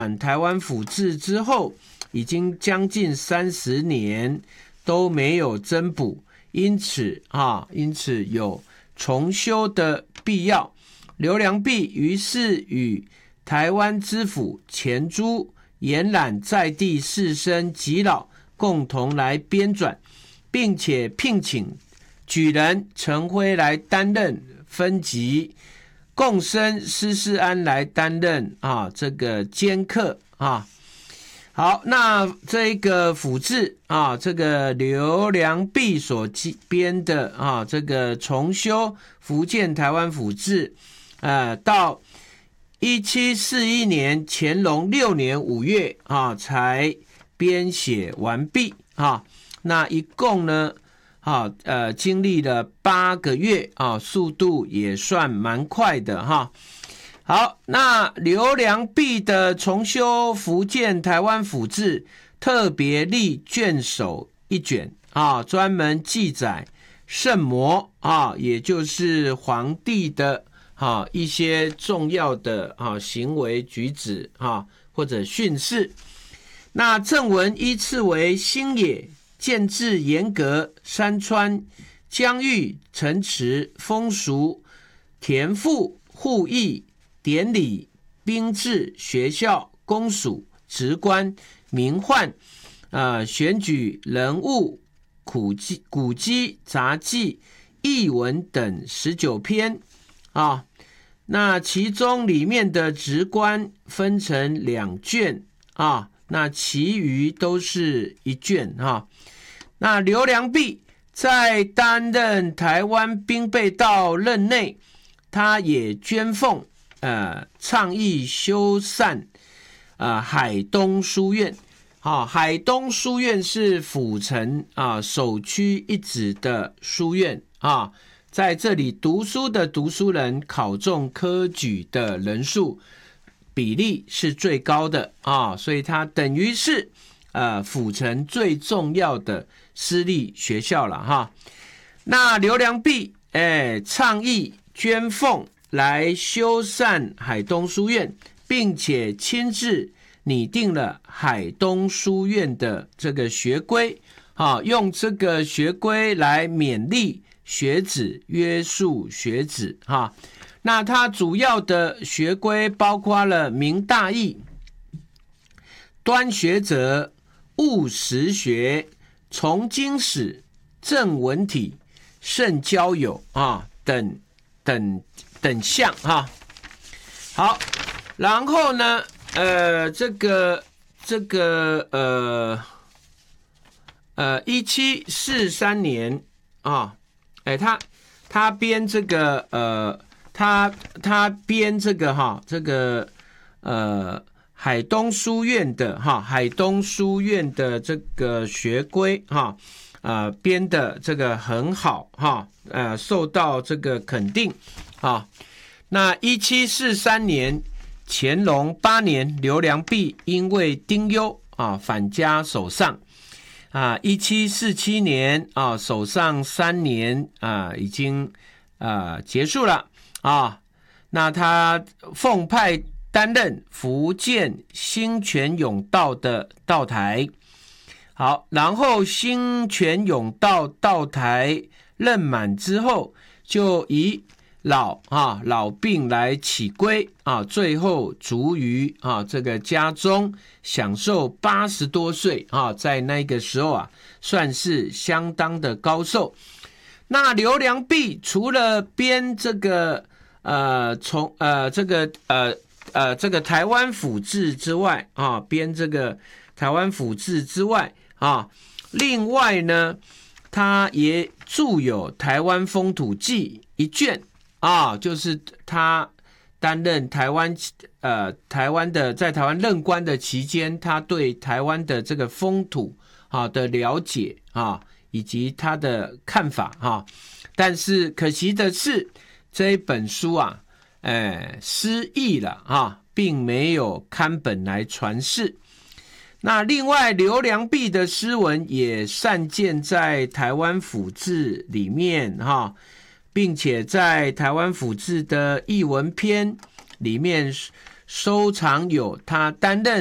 台湾府志之后，已经将近30年都没有增补，因此有重修的必要。刘良弼于是与台湾知府钱朱延揽在地士绅耆老共同来编纂，并且聘请举人陈辉来担任分级，共生施世安来担任这个监课啊。好，那这个府志这个刘良弼所编的这个重修福建台湾府志，到1741年乾隆6年5月才编写完毕那一共呢经历了8个月速度也算蛮快的好，那刘良弼的重修福建台湾府志特别立卷首一卷专门记载圣模也就是皇帝的一些重要的行为举止或者训示。那正文依次为新野、建制严格、山川、疆域、城池、风俗、田赋、户役、典礼、兵制、学校、公署、职官、民患、选举、人物、古迹、杂记、译文等19篇那其中里面的职官分成2卷那其余都是1卷那刘良弼在担任台湾兵备道任内，他也捐奉倡议修缮海东书院海东书院是府城首屈一指的书院在这里读书的读书人考中科举的人数比例是最高的所以它等于是府城最重要的私立学校了那刘良弼倡议捐奉来修缮海东书院，并且亲自拟定了海东书院的这个学规用这个学规来勉励学子，约束学子那它主要的学规包括了明大义、端学则、务实学、从经史、正文体、慎交友等项好，然后呢1743年他编这个他编这个海东书院的海东书院的这个学规编的这个很好受到这个肯定那1743年乾隆8年，刘良弼因为丁忧返家守上1747年守上3年已经结束了那他奉派担任福建兴全甬道的道台。好，然后兴全甬道道台任满之后，就以老病来起归最后卒于这个家中，享受80多岁在那个时候算是相当的高寿。那刘良弼除了编这个这个台湾府志之外编这个台湾府志之外另外呢，他也著有《台湾风土记》1卷就是他担任台湾的在台湾任官的期间，他对台湾的这个风土的了解以及他的看法但是可惜的是，这一本书失译了并没有刊本来传世。那另外刘良弼的诗文也散见在台湾府志里面并且在台湾府志的译文篇里面收藏有他担任